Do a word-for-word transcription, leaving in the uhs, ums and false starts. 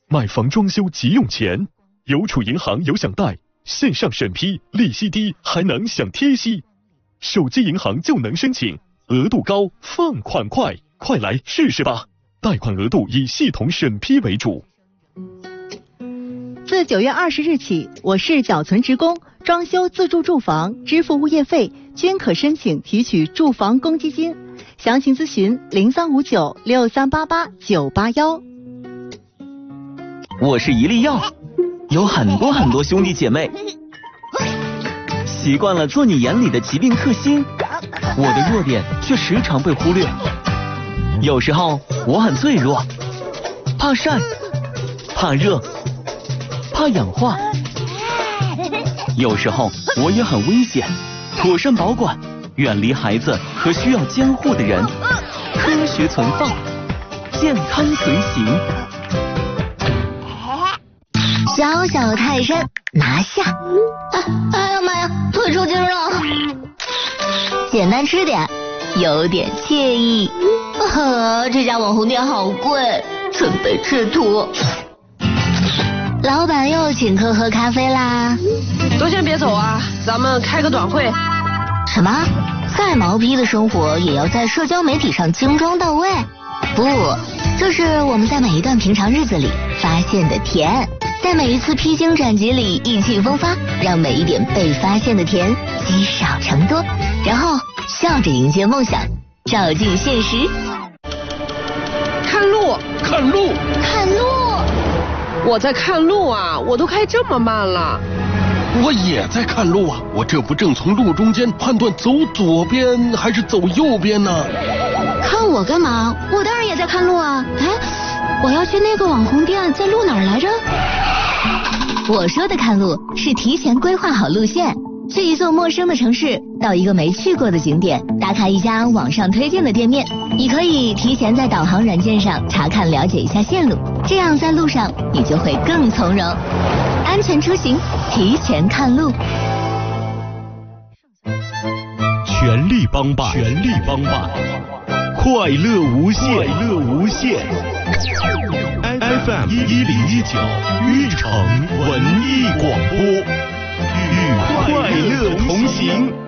买房装修急用钱，邮储银行有享贷，线上审批，利息低，还能享贴息。手机银行就能申请，额度高，放款快，快来试试吧！贷款额度以系统审批为主。 自九月二十日起，我市缴存职工装修自住住房支付物业费均可申请提取住房公积金，详情咨询零三五九六三八八九八幺。 我是一粒药，有很多很多兄弟姐妹，习惯了做你眼里的疾病克星，我的弱点却时常被忽略。有时候我很脆弱，怕晒，怕热，怕氧化。有时候我也很危险，妥善保管，远离孩子和需要监护的人，科学存放，健康随行。 小小泰山拿下！哎哎呀妈呀，腿抽筋了！简单吃点，有点惬意。啊，这家网红店好贵，准备吃土。老板又请客喝咖啡啦！ 都先别走啊，咱们开个短会。 什么？再毛坯的生活也要在社交媒体上精装到位？不，这是我们在每一段平常日子里发现的甜。在每一次披荆斩棘里意气风发，让每一点被发现的甜积少成多，然后笑着迎接梦想，照进现实。 看路， 看路， 看路！ 我在看路啊，我都开这么慢了。 我也在看路啊，我这不正从路中间判断走左边还是走右边呢？ 看我干嘛？我当然也在看路啊！哎，我要去那个网红店，在路哪儿来着？我说的看路是提前规划好路线，去一座陌生的城市，到一个没去过的景点，打卡一家网上推荐的店面。你可以提前在导航软件上查看了解一下线路，这样在路上你就会更从容。安全出行，提前看路。 全力帮办，全力帮办，快乐无限，快乐无限。F M 一零一九玉城文艺广播，与快乐同行。